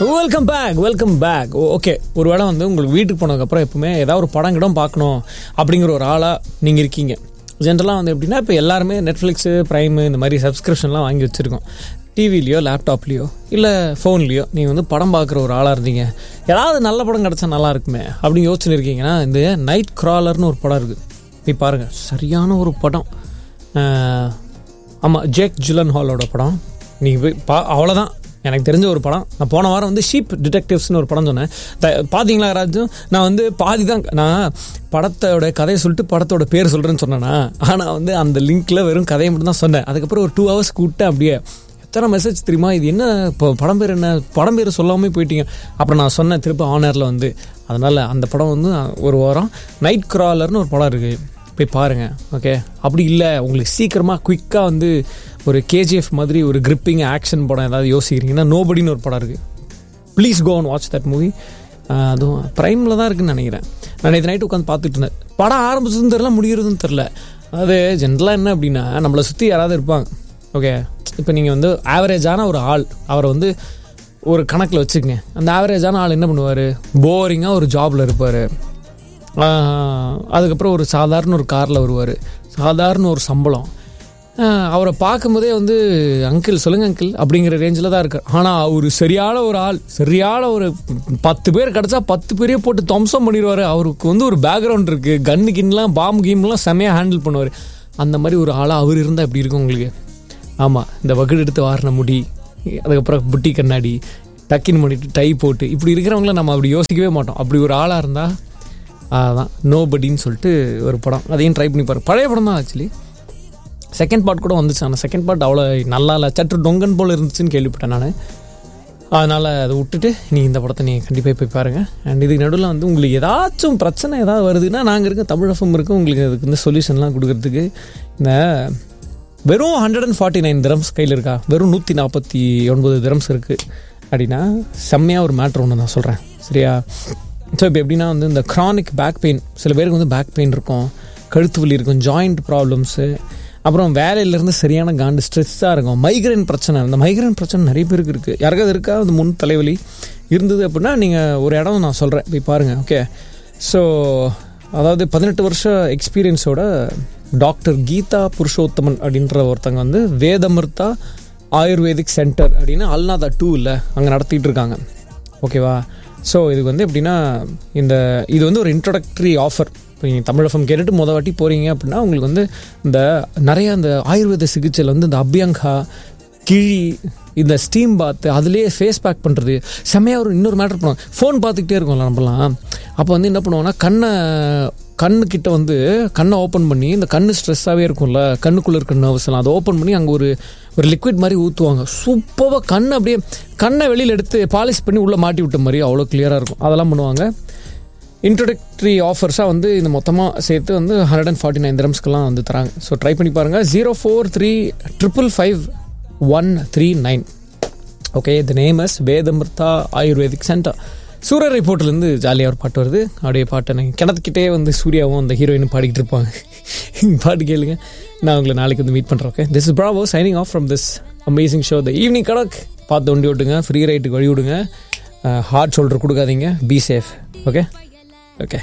Welcome back. Okay, ஒரு வேளை வந்து உங்களுக்கு வீட்டுக்கு போனதுக்கப்புறம் எப்பவுமே ஏதாவது ஒரு படம் கிடம் பார்க்கணும் அப்படிங்கிற ஒரு ஆளாக நீங்கள் இருக்கீங்க. ஜென்ரலாக வந்து எப்படின்னா இப்போ எல்லாருமே நெட்ஃப்ளிக்ஸு, ப்ரைமு இந்த மாதிரி சப்ஸ்கிரிப்ஷன்லாம் வாங்கி வச்சுருக்கோம். டிவிலையோ லேப்டாப்லேயோ இல்லை ஃபோன்லேயோ நீங்கள் வந்து படம் பார்க்குற ஒரு ஆளாக இருந்தீங்க, ஏதாவது நல்ல படம் கிடச்சா நல்லா இருக்குமே அப்படின்னு யோசிச்சுன்னு இருக்கீங்கன்னா, இந்த நைட் கிராலர்னு ஒரு படம் இருக்குது, போய் பாருங்கள். சரியான ஒரு படம். ஆமாம், ஜேக் ஜிலன்ஹாலோட படம். நீங்கள் போய் அவ்வளோதான் எனக்கு தெரிஞ்ச ஒரு படம். நான் போன வாரம் வந்து ஷீப் டிடெக்டிவ்ஸ்னு ஒரு படம் சொன்னேன். பார்த்தீங்களா யாராச்சும்? நான் வந்து பாதி தான், நான் படத்தோட கதையை சொல்லிட்டு படத்தோட பேர் சொல்கிறேன்னு சொன்னேன்னா, ஆனால் வந்து அந்த லிங்க்கில் வெறும் கதையை மட்டும் தான் சொன்னேன். அதுக்கப்புறம் ஒரு 2 hours கூப்பிட்டு அப்படியே எத்தனை மெசேஜ் தெரியுமா, இது என்ன இப்போ படம் பேர் என்ன, படம் பேர் சொல்லாமல் போயிட்டீங்க. அப்புறம் நான் சொன்னேன் திருப்பி ஆனரில் வந்து. அதனால் அந்த படம் வந்து ஒரு வாரம் நைட் கிராலர்னு ஒரு படம் இருக்குது, போய் பாருங்கள். ஓகே, அப்படி இல்லை உங்களுக்கு சீக்கிரமாக குயிக்காக வந்து ஒரு கேஜிஎஃப் மாதிரி ஒரு கிரிப்பிங் ஆக்ஷன் படம் ஏதாவது யோசிக்கிறீங்கன்னா, நோபடின்னு ஒரு படம் இருக்குது. Please go and watch that movie. அதுவும் ப்ரைமில் தான் இருக்குதுன்னு நினைக்கிறேன். நான் நேற்று நைட்டு உட்காந்து பார்த்துட்டு இருந்தேன். படம் ஆரம்பிச்சதுன்னு தெரில, முடிகிறதுன்னு தெரில. அது ஜென்ரலாக என்ன அப்படின்னா, நம்மளை சுற்றி யாராவது இருப்பாங்க. ஓகே, இப்போ நீங்கள் வந்து ஆவரேஜான ஒரு ஆள், அவரை வந்து ஒரு கணக்கில் வச்சுக்கங்க. அந்த ஆவரேஜான ஆள் என்ன பண்ணுவார், போரிங்காக ஒரு ஜாபில் இருப்பார். அதுக்கப்புறம் ஒரு சாதாரண ஒரு காரில் வருவார், சாதாரண ஒரு சம்பளம். அவரை பார்க்கும்போதே வந்து அங்கிள் சொல்லுங்கள் அங்கிள் அப்படிங்கிற ரேஞ்சில் தான் இருக்கார். ஆனால் அவர் சரியான ஒரு ஆள், சரியான ஒரு 10 பேர் கிடச்சா 10 பேரையே போட்டு தம்சம் பண்ணிடுவார். அவருக்கு வந்து ஒரு பேக்ரவுண்ட் இருக்குது, கன்னு கின்லாம் பாம்பு கீம்லாம் செம்மையாக ஹேண்டில் பண்ணுவார். அந்த மாதிரி ஒரு ஆளாக அவர் இருந்தால் எப்படி இருக்கும் உங்களுக்கு? ஆமாம், இந்த வகுடு எடுத்து வாரின முடி, அதுக்கப்புறம் புட்டி கண்ணாடி, டக்கின் பண்ணிட்டு டை போட்டு இப்படி இருக்கிறவங்கள நம்ம அப்படி யோசிக்கவே மாட்டோம். அப்படி ஒரு ஆளாக இருந்தால் அதான் நோபடின்னு சொல்லிட்டு ஒரு படம். அதையும் ட்ரை பண்ணி பாரு. பழைய படம் தான் ஆக்சுவலி. செகண்ட் பார்ட் கூட வந்துச்சு, ஆனால் செகண்ட் பார்ட் அவ்வளோ நல்லா இல்லை, சற்று டொங்கன் போல் இருந்துச்சுன்னு கேள்விப்பட்டேன் நான். அதனால் அதை விட்டுட்டு நீங்கள் இந்த படத்தை நீங்கள் கண்டிப்பாக போய் பாருங்கள். அண்ட் இதுக்கு நடுவில் வந்து உங்களுக்கு ஏதாச்சும் பிரச்சனை ஏதாவது வருதுன்னா, நாங்கள் இருக்க தமிழ் எஃப்எம் இருக்குது உங்களுக்கு அதுக்கு இந்த சொல்யூஷன்லாம் கொடுக்கறதுக்கு. இந்த வெறும் 149 dirhams கையில் இருக்கா, வெறும் 149 dirhams இருக்குது அப்படின்னா செம்மையாக ஒரு மேட்ரு ஒன்று நான் சொல்கிறேன், சரியா? ஸோ இப்போ எப்படின்னா வந்து இந்த க்ரானிக் பேக் பெயின், சில பேருக்கு வந்து பேக் பெயின் இருக்கும், கழுத்து வலி இருக்கும், ஜாயிண்ட் ப்ராப்ளம்ஸு, அப்புறம் வேலையிலேருந்து சரியான காண்டு ஸ்ட்ரெஸ்ஸாக இருக்கும், மைக்ரைன் பிரச்சனை. இந்த மைக்ரைன் பிரச்சனை நிறைய பேருக்கு இருக்குது. யாருக்காவது இருக்கா அந்த முன் தலைவலி இருந்தது அப்படின்னா நீங்கள் ஒரு இடம் நான் சொல்கிறேன், போய் பாருங்கள். ஓகே, ஸோ அதாவது 18 வருஷம் எக்ஸ்பீரியன்ஸோட டாக்டர் கீதா புருஷோத்தமன் அப்படின்ற ஒருத்தங்க வந்து வேதமிர்தா ஆயுர்வேதிக் சென்டர் அப்படின்னு அல்நாதா 2 அங்கே நடத்திட்டு இருக்காங்க. ஓகேவா? ஸோ இதுக்கு வந்து எப்படின்னா, இது வந்து ஒரு இன்ட்ரோடக்டரி ஆஃபர். இப்போ நீங்கள் தமிழ் எஃப்எம் கேட்டுட்டு மொதல் வாட்டி போகிறீங்க அப்படின்னா, உங்களுக்கு வந்து இந்த நிறையா அந்த ஆயுர்வேத சிகிச்சையில் வந்து இந்த அபியங்கா, கிழி, இந்த ஸ்டீம் பாத்து, அதுலேயே ஃபேஸ் பேக் பண்ணுறது செம்மையாக. இன்னொரு மேட்டர் பண்ணுவாங்க, ஃபோன் பார்த்துக்கிட்டே இருக்கோம்ல நம்மலாம். அப்போ வந்து என்ன பண்ணுவோம்னா, கண்ணுக்கிட்ட வந்து கண்ணை ஓப்பன் பண்ணி, இந்த கண்ணு ஸ்ட்ரெஸ்ஸாகவே இருக்கும்ல, கண்ணுக்குள்ளே இருக்க நர்வ்ஸ் எல்லாம் அதை ஓப்பன் பண்ணி அங்கே ஒரு லிக்விட் மாதிரி ஊற்றுவாங்க. சூப்பராக கண்ணை வெளியில் எடுத்து பாலிஷ் பண்ணி உள்ளே மாட்டி விட்ட மாதிரி அவ்வளோ கிளியராக இருக்கும். அதெல்லாம் பண்ணுவாங்க. இன்ட்ரோடக்டரி ஆஃபர்ஸாக வந்து இந்த மொத்தமாக சேர்த்து வந்து 149 dirhamsக்கெல்லாம் வந்து தராங்க. ஸோ ட்ரை பண்ணி பாருங்கள். 0435551139. Okay, the name is வேதமிர்தா ayurvedic centre. சூரரை போட்டிலேருந்து ஜாலியாக ஒரு பாட்டு வருது. அப்படியே பாட்டை நீங்கள் கிணத்துக்கிட்டே வந்து சூர்யாவும் அந்த ஹீரோயினும் பாடிக்கிட்டு இருப்பாங்க. பாட்டு கேளுங்க. நான் உங்களை நாளைக்கு வந்து மீட் பண்ணுறேன். Okay, this is Bravo signing off from this amazing show the evening கடக். பார்த்து வண்டி விட்டுங்க, ஃப்ரீ ரைட்டுக்கு வழி விடுங்க, ஹார்ட் ஷோல்டர் கொடுக்காதீங்க, பி சேஃப். ஓகே.